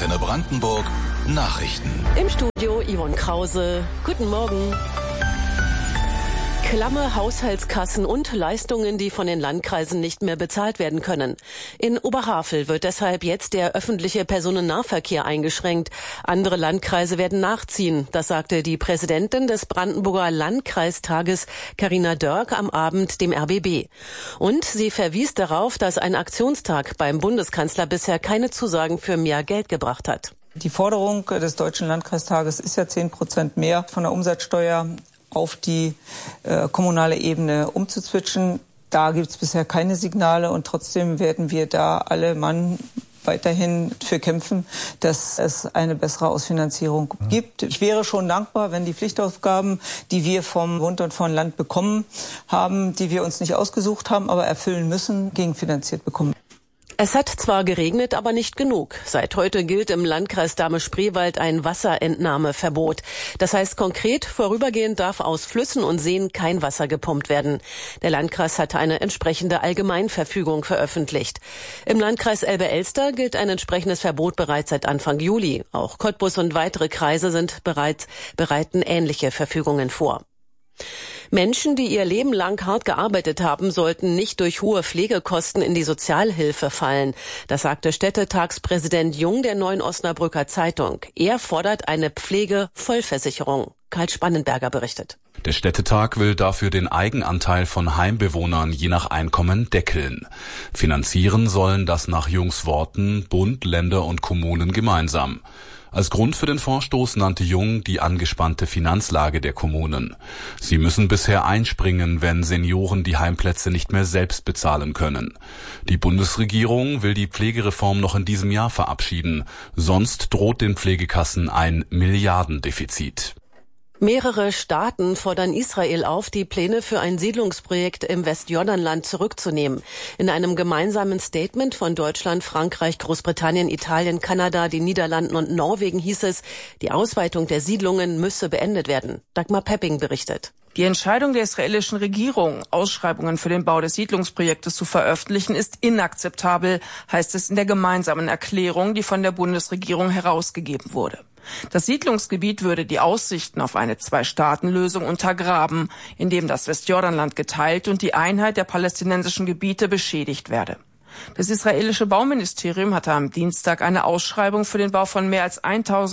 Antenne Brandenburg Nachrichten. Im Studio Yvonne Krause. Guten Morgen. Klamme Haushaltskassen und Leistungen, die von den Landkreisen nicht mehr bezahlt werden können. In Oberhavel wird deshalb jetzt der öffentliche Personennahverkehr eingeschränkt. Andere Landkreise werden nachziehen. Das sagte die Präsidentin des Brandenburger Landkreistages, Carina Dörk, am Abend dem RBB. Und sie verwies darauf, dass ein Aktionstag beim Bundeskanzler bisher keine Zusagen für mehr Geld gebracht hat. Die Forderung des Deutschen Landkreistages ist ja 10% mehr von der Umsatzsteuer auf die kommunale Ebene umzuswitchen. Da gibt es bisher keine Signale und trotzdem werden wir da alle Mann weiterhin für kämpfen, dass es eine bessere Ausfinanzierung gibt. Ich wäre schon dankbar, wenn die Pflichtaufgaben, die wir vom Bund und vom Land bekommen haben, die wir uns nicht ausgesucht haben, aber erfüllen müssen, gegenfinanziert bekommen. Es hat zwar geregnet, aber nicht genug. Seit heute gilt im Landkreis Dahme-Spreewald ein Wasserentnahmeverbot. Das heißt konkret, vorübergehend darf aus Flüssen und Seen kein Wasser gepumpt werden. Der Landkreis hatte eine entsprechende Allgemeinverfügung veröffentlicht. Im Landkreis Elbe-Elster gilt ein entsprechendes Verbot bereits seit Anfang Juli. Auch Cottbus und weitere Kreise bereiten ähnliche Verfügungen vor. Menschen, die ihr Leben lang hart gearbeitet haben, sollten nicht durch hohe Pflegekosten in die Sozialhilfe fallen. Das sagte Städtetagspräsident Jung der Neuen Osnabrücker Zeitung. Er fordert eine Pflegevollversicherung. Karl Spannenberger berichtet. Der Städtetag will dafür den Eigenanteil von Heimbewohnern je nach Einkommen deckeln. Finanzieren sollen das nach Jungs Worten Bund, Länder und Kommunen gemeinsam. Als Grund für den Vorstoß nannte Jung die angespannte Finanzlage der Kommunen. Sie müssen bisher einspringen, wenn Senioren die Heimplätze nicht mehr selbst bezahlen können. Die Bundesregierung will die Pflegereform noch in diesem Jahr verabschieden. Sonst droht den Pflegekassen ein Milliardendefizit. Mehrere Staaten fordern Israel auf, die Pläne für ein Siedlungsprojekt im Westjordanland zurückzunehmen. In einem gemeinsamen Statement von Deutschland, Frankreich, Großbritannien, Italien, Kanada, den Niederlanden und Norwegen hieß es, die Ausweitung der Siedlungen müsse beendet werden. Dagmar Pepping berichtet. Die Entscheidung der israelischen Regierung, Ausschreibungen für den Bau des Siedlungsprojektes zu veröffentlichen, ist inakzeptabel, heißt es in der gemeinsamen Erklärung, die von der Bundesregierung herausgegeben wurde. Das Siedlungsgebiet würde die Aussichten auf eine Zwei-Staaten-Lösung untergraben, indem das Westjordanland geteilt und die Einheit der palästinensischen Gebiete beschädigt werde. Das israelische Bauministerium hatte am Dienstag eine Ausschreibung für den Bau von mehr als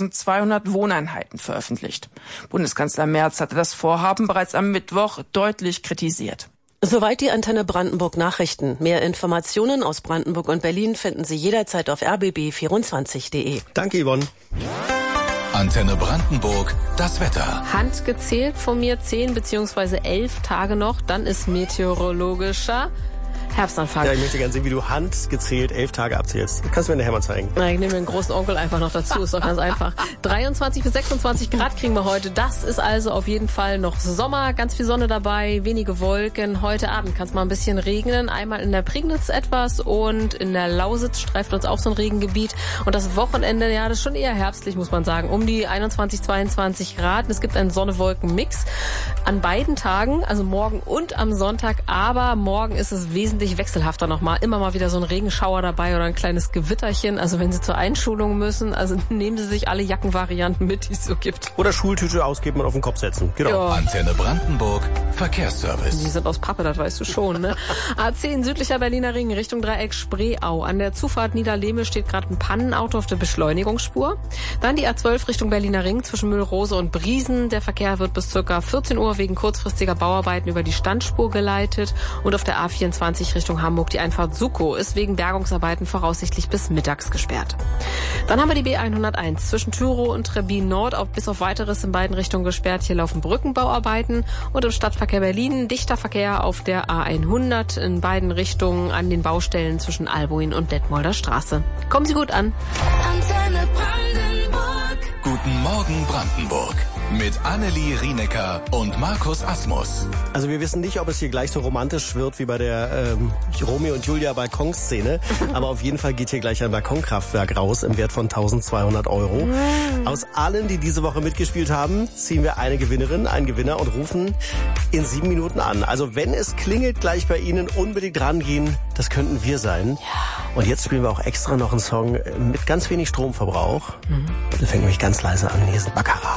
1200 Wohneinheiten veröffentlicht. Bundeskanzler Merz hatte das Vorhaben bereits am Mittwoch deutlich kritisiert. Soweit die Antenne Brandenburg Nachrichten. Mehr Informationen aus Brandenburg und Berlin finden Sie jederzeit auf rbb24.de. Danke, Yvonne. Antenne Brandenburg, das Wetter. Handgezählt von mir 10 bzw. 11 Tage noch, dann ist meteorologischer Herbstanfang. Ja, ich möchte gerne sehen, wie du handgezählt 11 Tage abzählst. Kannst du mir nachher mal zeigen. Na, ich nehme den großen Onkel einfach noch dazu, ist doch ganz einfach. 23 bis 26 Grad kriegen wir heute. Das ist also auf jeden Fall noch Sommer, ganz viel Sonne dabei, wenige Wolken. Heute Abend kann es mal ein bisschen regnen. Einmal in der Prignitz etwas und in der Lausitz streift uns auch so ein Regengebiet. Und das Wochenende, ja, das ist schon eher herbstlich, muss man sagen. Um die 21, 22 Grad. Es gibt einen Sonne-Wolken-Mix an beiden Tagen, also morgen und am Sonntag. Aber morgen ist es wesentlich wechselhafter nochmal. Immer mal wieder so ein Regenschauer dabei oder ein kleines Gewitterchen. Also wenn Sie zur Einschulung müssen, also nehmen Sie sich alle Jackenvarianten mit, die es so gibt. Oder Schultüte ausgeben und auf den Kopf setzen. Genau. Ja. Antenne Brandenburg, Verkehrsservice. Die sind aus Pappe, das weißt du schon, ne? A10 südlicher Berliner Ring Richtung Dreieck Spreeau. An der Zufahrt Niederlehme steht gerade ein Pannenauto auf der Beschleunigungsspur. Dann die A12 Richtung Berliner Ring zwischen Mühlrose und Briesen. Der Verkehr wird bis ca. 14 Uhr wegen kurzfristiger Bauarbeiten über die Standspur geleitet. Und auf der A24 Richtung Hamburg die Einfahrt Suckow ist wegen Bergungsarbeiten voraussichtlich bis mittags gesperrt. Dann haben wir die B101 zwischen Thürow und Trebbin Nord auch bis auf weiteres in beiden Richtungen gesperrt. Hier laufen Brückenbauarbeiten und im Stadtverkehr Berlin dichter Verkehr auf der A100 in beiden Richtungen an den Baustellen zwischen Albuin und Detmolder Straße. Kommen Sie gut an. Guten Morgen Brandenburg. Mit Annelie Rienecker und Markus Asmus. Also wir wissen nicht, ob es hier gleich so romantisch wird wie bei der Romeo und Julia Balkonszene. Aber auf jeden Fall geht hier gleich ein Balkonkraftwerk raus im Wert von 1.200 €. Aus allen, die diese Woche mitgespielt haben, ziehen wir eine Gewinnerin, einen Gewinner und rufen in 7 Minuten an. Also wenn es klingelt gleich bei Ihnen, unbedingt rangehen. Das könnten wir sein. Und jetzt spielen wir auch extra noch einen Song mit ganz wenig Stromverbrauch. Das fängt nämlich ganz leise an. Hier ist Baccarat.